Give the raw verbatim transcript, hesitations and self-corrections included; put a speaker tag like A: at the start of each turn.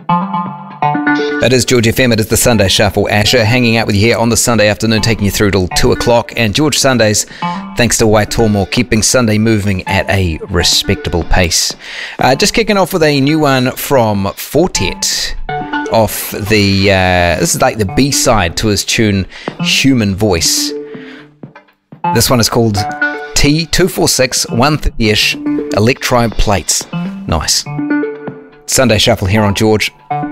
A: That is George F M. It is the Sunday Shuffle. Asher hanging out with you here on the Sunday afternoon, taking you through till two o'clock. And George Sundays, thanks to Waitomo, keeping Sunday moving at a respectable pace. Uh, just kicking off with a new one from Fortet. Off the, uh, this is like the B-side to his tune Human Voice. This one is called T two forty-six one thirty-ish Electribe Plates. Nice. Sunday Shuffle here on George.